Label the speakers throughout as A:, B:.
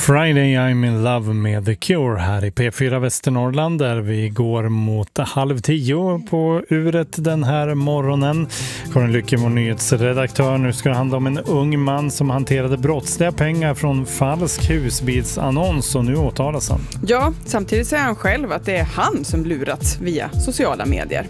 A: Friday I'm in love med The Cure här i P4 Västernorrland där vi går mot 9:30 på uret den här morgonen. Karin Lycke, vår nyhetsredaktör. Nu ska det handla om en ung man som hanterade brottsliga pengar från falsk husbilsannons och nu åtalas han.
B: Ja, samtidigt säger han själv att det är han som lurats via sociala medier.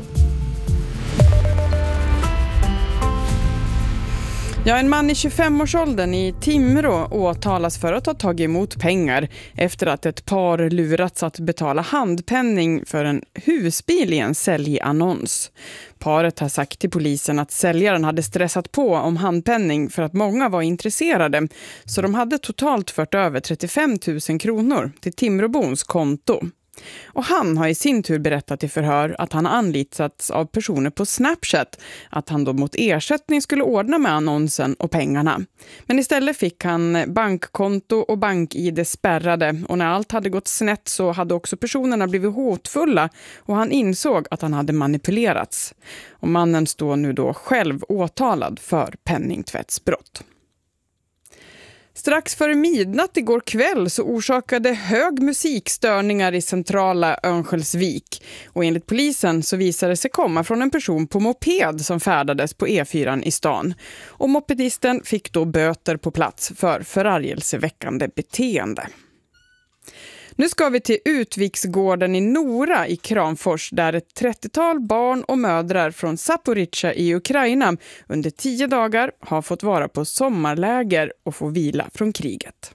B: Ja, en man i 25-årsåldern i Timrå åtalas för att ha tagit emot pengar efter att ett par lurats att betala handpenning för en husbil i en säljannons. Paret har sagt till polisen att säljaren hade stressat på om handpenning för att många var intresserade, så de hade totalt fört över 35 000 kronor till Timråbons konto. Och han har i sin tur berättat i förhör att han har anlitats av personer på Snapchat, att han då mot ersättning skulle ordna med annonsen och pengarna. Men istället fick han bankkonto och bank-ID spärrade, och när allt hade gått snett så hade också personerna blivit hotfulla och han insåg att han hade manipulerats. Och mannen står nu då själv åtalad för penningtvättsbrott. Strax före midnatt igår kväll så orsakade hög musikstörningar i centrala Örnsköldsvik. Och enligt polisen så visade det sig komma från en person på moped som färdades på E4 i stan. Och mopedisten fick då böter på plats för förargelseväckande beteende. Nu ska vi till Utviksgården i Nora i Kramfors där ett 30-tal barn och mödrar från Zaporizjzja i Ukraina under 10 dagar har fått vara på sommarläger och få vila från kriget.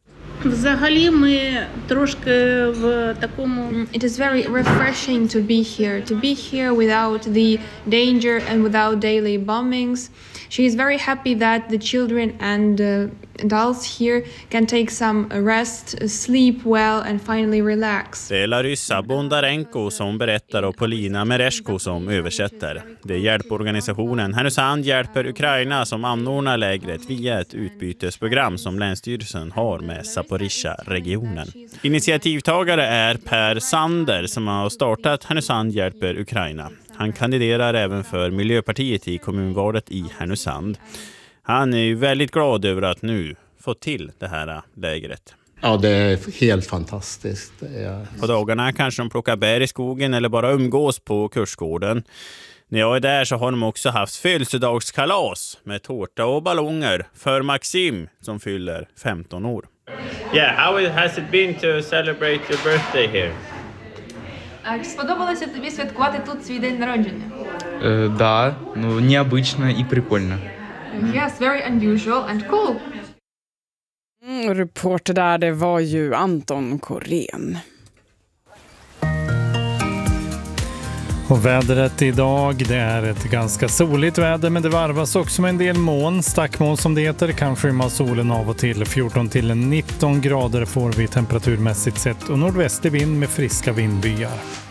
C: It is very refreshing to be here without the danger and without daily bombings. She is very happy that the children and adults here can take some rest, sleep well and finally relax.
D: Det är Larissa Bondarenko som berättar och Polina Mereshko som översätter. Det är hjälporganisationen Härnösand hjälper Ukraina som anordnar lägret via ett utbytesprogram som Länsstyrelsen har med Zaporizjzja-regionen. Initiativtagare är Per Sander som har startat Härnösand hjälper Ukraina. Han kandiderar även för Miljöpartiet i kommunvalet i Härnösand. Han är ju väldigt glad över att nu få till det här lägret.
E: Ja, det är helt fantastiskt.
D: På dagarna kanske de plockar bär i skogen eller bara umgås på kursgården. När jag är där så har de också haft födelsedagskalas med tårta och ballonger för Maxim som fyller 15 år.
F: Yeah, how has it been to celebrate your birthday here?
G: Чи сподобалося тобі святкувати тут свій день народження?
H: Да, ну необычно и прикольно.
G: Yes, very unusual and cool.
B: Reporter där, det var ju Anton Korén.
A: Och vädret idag, det är ett ganska soligt väder men det varvas också med en del moln. Stackmoln som det heter, kan skymma solen av och till. 14 till 19 grader får vi temperaturmässigt sett och nordvästlig vind med friska vindbyar.